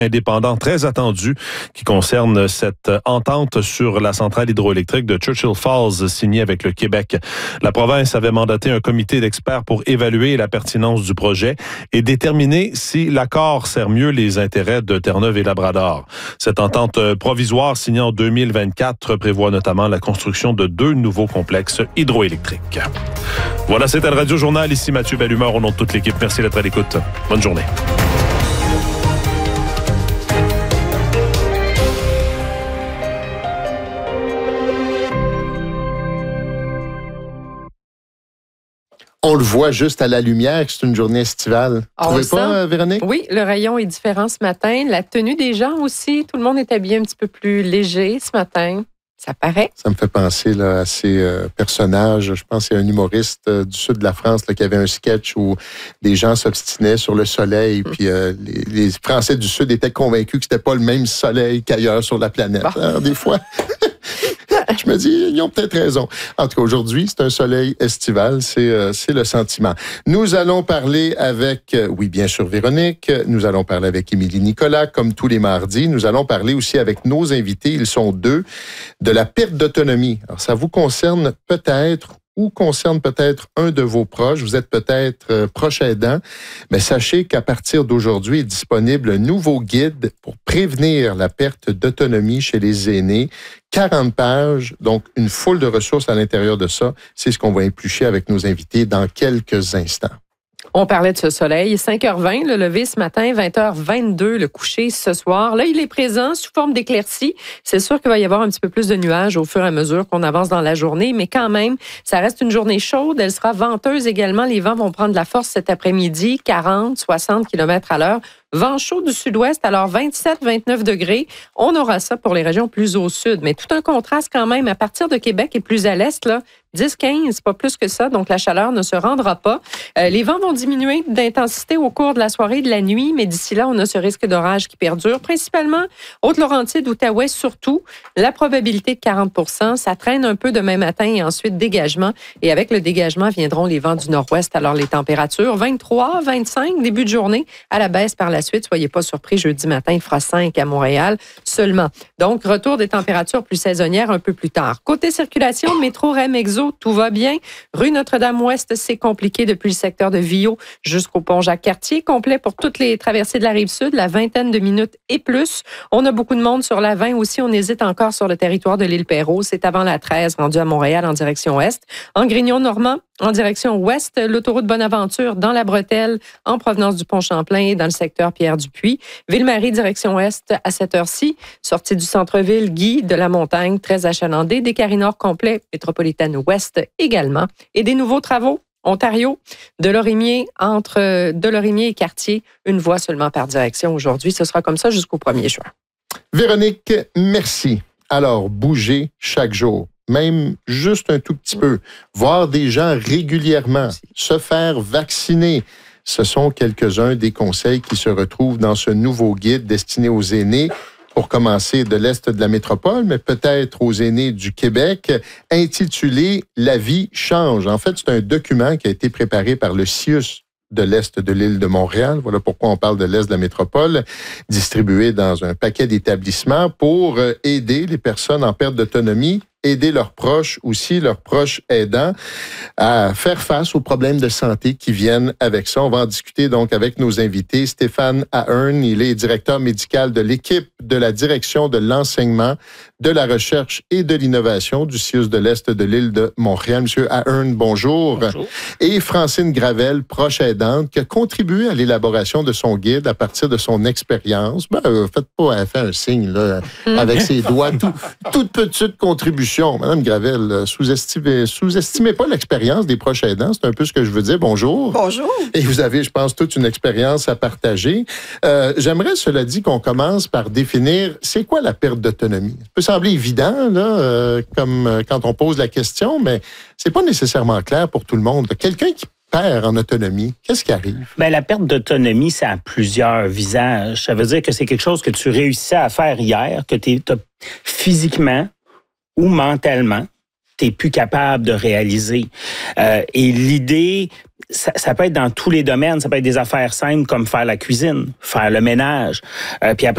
indépendant très attendu qui concerne cette entente sur la centrale hydroélectrique de Churchill Falls signée avec le Québec. La province avait mandaté un comité d'experts pour évaluer la pertinence du projet et déterminer si l'accord sert mieux les intérêts de Terre-Neuve et Labrador. Cette entente provisoire signée en 2024 prévoit notamment la construction de 2 nouveaux complexes hydroélectriques. Voilà, c'était le Radio Journal. Ici Mathieu Bellumeur au nom de toute l'équipe. Merci d'être à l'écoute. Bonne journée. On le voit juste à la lumière que c'est une journée estivale. Tu trouvez pas, Véronique? Oui, le rayon est différent ce matin. La tenue des gens aussi, tout le monde est habillé un petit peu plus léger ce matin. Ça paraît. Ça me fait penser là, à ces personnages. Je pense que c'est un humoriste du sud de la France là, qui avait un sketch où les gens s'obstinaient sur le soleil. Puis les Français du Sud étaient convaincus que c'était pas le même soleil qu'ailleurs sur la planète. Bon. Alors, des fois... Je me dis, ils ont peut-être raison. En tout cas, aujourd'hui, c'est un soleil estival, c'est le sentiment. Nous allons parler avec, oui, bien sûr, Véronique. Nous allons parler avec Émilie Nicolas, comme tous les mardis. Nous allons parler aussi avec nos invités, ils sont 2, de la perte d'autonomie. Alors, ça vous concerne peut-être ou concerne peut-être un de vos proches, vous êtes peut-être proche aidant, mais sachez qu'à partir d'aujourd'hui est disponible un nouveau guide pour prévenir la perte d'autonomie chez les aînés. 40 pages, donc une foule de ressources à l'intérieur de ça. C'est ce qu'on va éplucher avec nos invités dans quelques instants. On parlait de ce soleil. 5h20, le lever ce matin, 20h22, le coucher ce soir. Là, il est présent sous forme d'éclaircie. C'est sûr qu'il va y avoir un petit peu plus de nuages au fur et à mesure qu'on avance dans la journée, mais quand même, ça reste une journée chaude. Elle sera venteuse également. Les vents vont prendre de la force cet après-midi, 40, 60 km à l'heure. Vent chaud du sud-ouest, alors 27-29 degrés. On aura ça pour les régions plus au sud, mais tout un contraste quand même à partir de Québec et plus à l'est, là, 10-15, pas plus que ça, donc la chaleur ne se rendra pas. Les vents vont diminuer d'intensité au cours de la soirée et de la nuit, mais d'ici là, on a ce risque d'orage qui perdure, principalement Haute-Laurentide, Outaouais surtout. La probabilité de 40 %, ça traîne un peu demain matin et ensuite dégagement. Et avec le dégagement viendront les vents du nord-ouest, alors les températures 23, 25, début de journée, à la baisse par la suite. Soyez pas surpris, jeudi matin, il fera 5 à Montréal seulement. Donc, retour des températures plus saisonnières un peu plus tard. Côté circulation, métro, REM, Exo, tout va bien. Rue Notre-Dame-Ouest, c'est compliqué depuis le secteur de Vio jusqu'au pont Jacques-Cartier. Complet pour toutes les traversées de la Rive-Sud, la vingtaine de minutes et plus. On a beaucoup de monde sur la 20 aussi. On hésite encore sur le territoire de l'île Perrot. C'est avant la 13, rendu à Montréal en direction ouest. En Grignon-Normand, en direction ouest, l'autoroute Bonaventure dans la bretelle en provenance du pont Champlain dans le secteur Pierre-Dupuis. Ville-Marie, direction ouest à cette heure-ci. Sortie du centre-ville, Guy de la Montagne, très achalandé. Des Carrés-Nord complet, métropolitaine ouest également. Et des nouveaux travaux. Ontario, Delorimier, entre Delorimier et Cartier, une voie seulement par direction aujourd'hui. Ce sera comme ça jusqu'au 1er juin. Véronique, merci. Alors, bougez chaque jour. Même juste un tout petit peu, voir des gens régulièrement, se faire vacciner. Ce sont quelques-uns des conseils qui se retrouvent dans ce nouveau guide destiné aux aînés, pour commencer de l'Est de la métropole, mais peut-être aux aînés du Québec, intitulé « La vie change ». En fait, c'est un document qui a été préparé par le CIUS de l'Est de l'île de Montréal. Voilà pourquoi on parle de l'Est de la métropole, distribué dans un paquet d'établissements pour aider les personnes en perte d'autonomie, aider leurs proches, aussi leurs proches aidants, à faire face aux problèmes de santé qui viennent avec ça. On va en discuter donc avec nos invités. Stéphane Ahern, il est directeur médical de l'équipe de la direction de l'enseignement, de la recherche et de l'innovation du CIUS de l'Est de l'île de Montréal. Monsieur Ahern, bonjour. Bonjour. Et Francine Gravel, proche aidante, qui a contribué à l'élaboration de son guide à partir de son expérience. Faites pas, elle fait un signe là, avec ses doigts. Toute petite contribution. Madame Gravel, sous-estimez pas l'expérience des proches aidants. C'est un peu ce que je veux dire. Bonjour. Bonjour. Et vous avez, je pense, toute une expérience à partager. J'aimerais, cela dit, qu'on commence par définir c'est quoi la perte d'autonomie. Ça peut sembler évident, là, comme quand on pose la question, mais c'est pas nécessairement clair pour tout le monde. Quelqu'un qui perd en autonomie, qu'est-ce qui arrive? Bien, la perte d'autonomie, ça a plusieurs visages. Ça veut dire que c'est quelque chose que tu réussissais à faire hier, que tu physiquement ou mentalement, tu n'es plus capable de réaliser. Et l'idée, ça peut être dans tous les domaines. Ça peut être des affaires simples comme faire la cuisine, faire le ménage. Puis après